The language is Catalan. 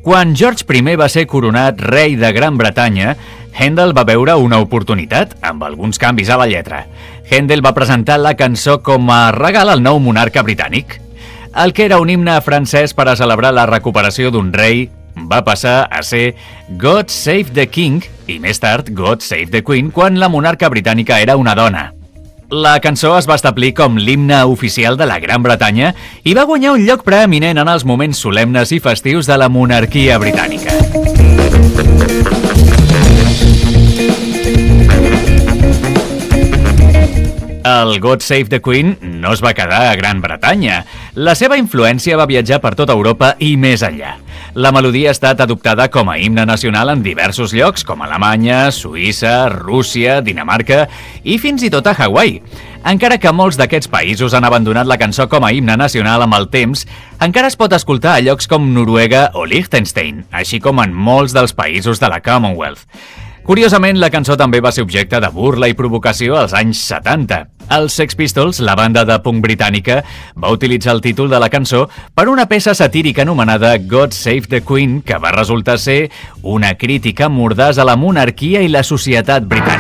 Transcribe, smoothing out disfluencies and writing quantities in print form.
Quan George I va ser coronat rei de Gran Bretanya, Handel va veure una oportunitat amb alguns canvis a la lletra. Handel va presentar la cançó com a regal al nou monarca britànic. El que era un himne francès per a celebrar la recuperació d'un rei va passar a ser God Save the King i més tard God Save the Queen quan la monarca britànica era una dona. La cançó es va establir com l'himne oficial de la Gran Bretanya i va guanyar un lloc preeminent en els moments solemnes i festius de la monarquia britànica. El God Save the Queen no es va quedar a Gran Bretanya. La seva influència va viatjar per tota Europa i més enllà. La melodia ha estat adoptada com a himne nacional en diversos llocs, com Alemanya, Suïssa, Rússia, Dinamarca i fins i tot a Hawaii. Encara que molts d'aquests països han abandonat la cançó com a himne nacional amb el temps, encara es pot escoltar a llocs com Noruega o Liechtenstein, així com en molts dels països de la Commonwealth. Curiosament, la cançó també va ser objecte de burla i provocació als anys 70. Els Sex Pistols, la banda de punk britànica, va utilitzar el títol de la cançó per una peça satírica anomenada God Save the Queen, que va resultar ser una crítica mordaç a la monarquia i la societat britànica.